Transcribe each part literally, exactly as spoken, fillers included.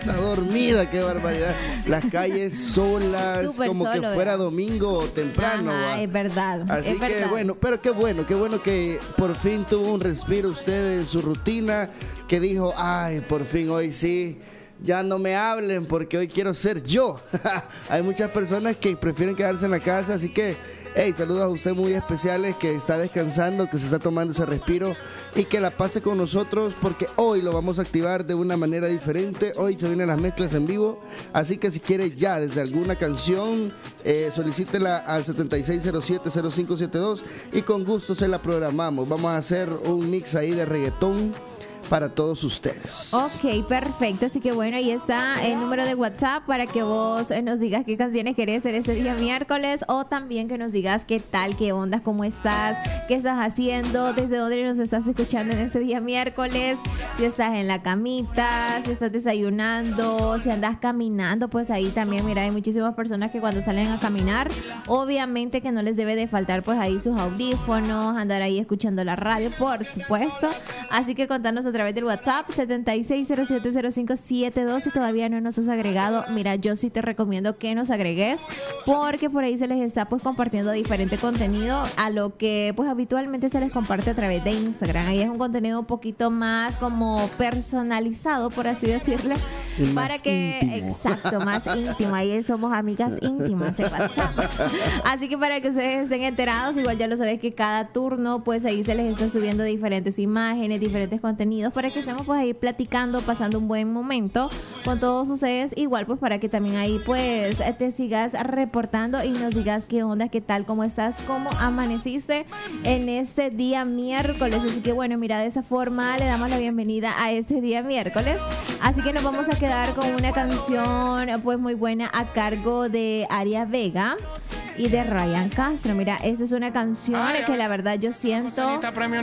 Está dormida, qué barbaridad. Las calles solas, Súper como solo, que fuera ¿verdad? domingo temprano. Ajá, ¿va? es verdad. Así es que verdad. bueno, pero qué bueno, qué bueno que por fin tuvo un respiro usted en su rutina, que dijo, ay, por fin hoy sí. Ya no me hablen porque hoy quiero ser yo. Hay muchas personas que prefieren quedarse en la casa, así que, hey, saludos a usted muy especiales que está descansando, que se está tomando ese respiro y que la pase con nosotros porque hoy lo vamos a activar de una manera diferente. Hoy se vienen las mezclas en vivo, así que si quiere ya desde alguna canción, eh, solicítela al setenta y seis cero siete cero cinco siete dos y con gusto se la programamos. Vamos a hacer un mix ahí de reggaetón para todos ustedes. Ok, perfecto. Así que bueno, ahí está el número de WhatsApp para que vos eh, nos digas qué canciones querés en este día miércoles o también que nos digas qué tal, qué onda, cómo estás, qué estás haciendo, desde dónde nos estás escuchando en este día miércoles, si estás en la camita, si estás desayunando, si andas caminando, pues ahí también, mira, hay muchísimas personas que cuando salen a caminar, obviamente que no les debe de faltar pues ahí sus audífonos, andar ahí escuchando la radio, por supuesto. Así que contanos a través del WhatsApp setenta y seis cero siete cero cinco siete dos. Si todavía no nos has agregado, mira, yo sí te recomiendo que nos agregues porque por ahí se les está pues compartiendo diferente contenido a lo que pues habitualmente se les comparte a través de Instagram. Ahí es un contenido un poquito más como personalizado, por así decirle, Y más para que íntimo. exacto, más íntimo. Ahí somos amigas íntimas en WhatsApp. Así que para que ustedes estén enterados, igual ya lo sabes que cada turno pues ahí se les está subiendo diferentes imágenes, diferentes contenidos para que estemos pues ahí platicando, pasando un buen momento con todos ustedes, igual pues para que también ahí pues te sigas reportando y nos digas qué onda, qué tal, cómo estás, cómo amaneciste en este día miércoles. Así que bueno, mira, de esa forma le damos la bienvenida a este día miércoles, así que nos vamos a quedar con una canción pues muy buena a cargo de Aria Vega y de Ryan Castro. Mira, esa es una canción que la verdad yo siento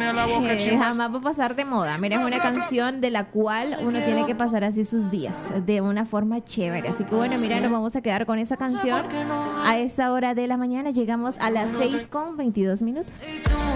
que jamás va a pasar de moda. Mira, es una canción de la cual uno tiene que pasar así sus días de una forma chévere. Así que bueno, mira, nos vamos a quedar con esa canción. A esta hora de la mañana llegamos a las seis con veintidós minutos.